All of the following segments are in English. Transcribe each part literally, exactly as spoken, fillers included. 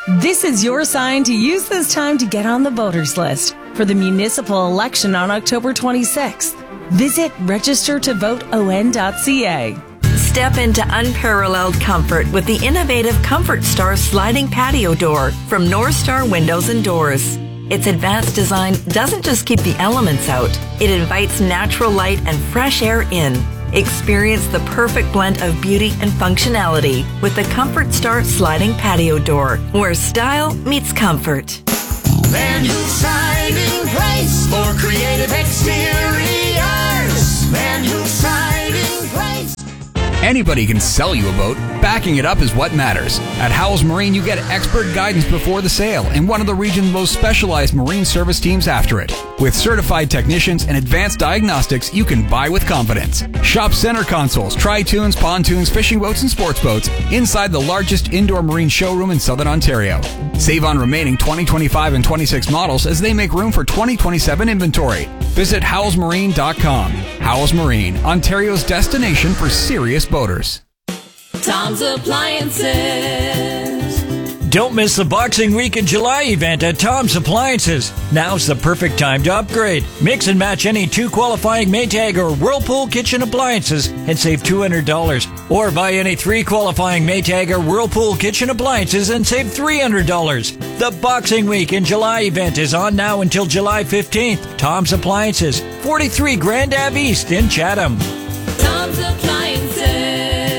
This is your sign to use this time to get on the voters list for the municipal election on October twenty-sixth. Visit register to vote o n dot c a. Step into unparalleled comfort with the innovative Comfort Star sliding patio door from North Star Windows and Doors. Its advanced design doesn't just keep the elements out, it invites natural light and fresh air in. Experience the perfect blend of beauty and functionality with the Comfort Star sliding patio door, where style meets comfort. Van Hool Siding Place for creative exteriors. Van Hool Siding Place. Anybody can sell you a boat. Backing it up is what matters. At Howells Marine, you get expert guidance before the sale and one of the region's most specialized marine service teams after it. With certified technicians and advanced diagnostics, you can buy with confidence. Shop center consoles, tri-tunes, pontoons, fishing boats, and sports boats inside the largest indoor marine showroom in Southern Ontario. Save on remaining twenty twenty-five and twenty-six models as they make room for twenty twenty-seven inventory. Visit howells marine dot com. Howells Marine, Ontario's destination for serious boaters. Tom's Appliances. Don't miss the Boxing Week in July event at Tom's Appliances. Now's the perfect time to upgrade. Mix and match any two qualifying Maytag or Whirlpool kitchen appliances and save two hundred dollars. Or buy any three qualifying Maytag or Whirlpool kitchen appliances and save three hundred dollars. The Boxing Week in July event is on now until July fifteenth. Tom's Appliances, forty-three Grand Ave East in Chatham. Tom's Appliances.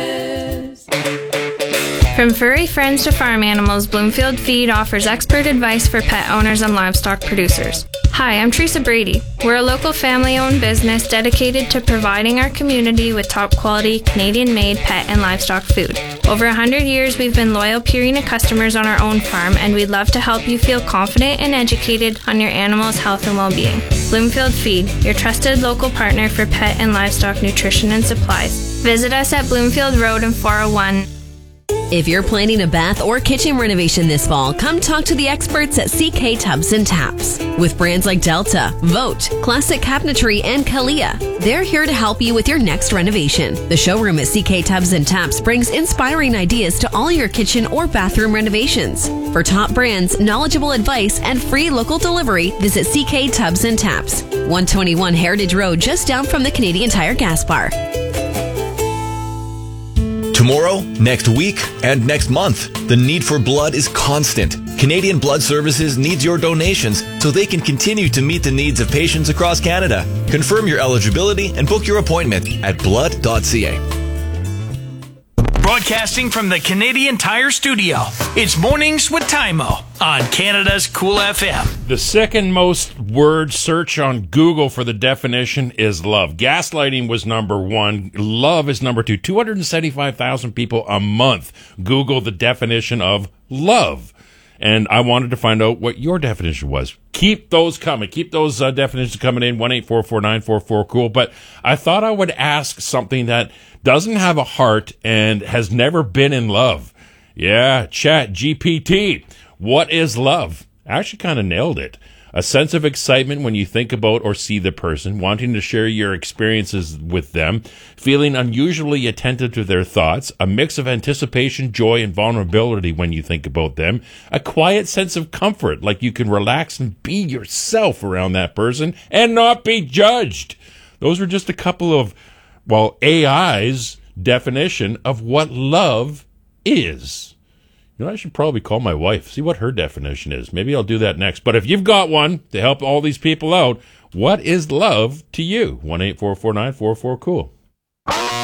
From furry friends to farm animals, Bloomfield Feed offers expert advice for pet owners and livestock producers. Hi, I'm Teresa Brady. We're a local family-owned business dedicated to providing our community with top-quality, Canadian-made pet and livestock food. Over one hundred years, we've been loyal Purina customers on our own farm, and we'd love to help you feel confident and educated on your animal's health and well-being. Bloomfield Feed, your trusted local partner for pet and livestock nutrition and supplies. Visit us at Bloomfield Road in four oh one. If you're planning a bath or kitchen renovation this fall, come talk to the experts at C K Tubs and Taps. With brands like Delta, Vote, Classic Cabinetry, and Kalia, they're here to help you with your next renovation. The showroom at C K Tubs and Taps brings inspiring ideas to all your kitchen or bathroom renovations. For top brands, knowledgeable advice, and free local delivery, visit C K Tubs and Taps, one twenty-one Heritage Road, just down from the Canadian Tire gas bar. Tomorrow, next week, and next month, the need for blood is constant. Canadian Blood Services needs your donations so they can continue to meet the needs of patients across Canada. Confirm your eligibility and book your appointment at blood dot c a. Broadcasting from the Canadian Tire Studio, it's Mornings with Tymo on Canada's Cool F M. The second most word search on Google for the definition is love. Gaslighting was number one. Love is number two. two hundred seventy-five thousand people a month Google the definition of love. And I wanted to find out what your definition was. Keep those coming. Keep those uh, definitions coming in, one eight four four nine four four cool. But I thought I would ask something that doesn't have a heart and has never been in love. Yeah, Chat G P T. What is love? I actually kind of nailed it. A sense of excitement when you think about or see the person, wanting to share your experiences with them, feeling unusually attentive to their thoughts, a mix of anticipation, joy, and vulnerability when you think about them, a quiet sense of comfort, like you can relax and be yourself around that person and not be judged. Those were just a couple of, well, A I's definition of what love is. You know, I should probably call my wife, see what her definition is. Maybe I'll do that next. But if you've got one to help all these people out, what is love to you? one eight four four nine four four cool.